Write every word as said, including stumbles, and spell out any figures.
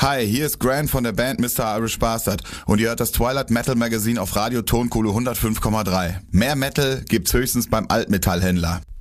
Hi, hier ist Grant von der Band Mister Irish Bastard und ihr hört das Twilight Metal Magazine auf Radio Tonkohle hundertfünf Komma drei. Mehr Metal gibt's höchstens beim Altmetallhändler.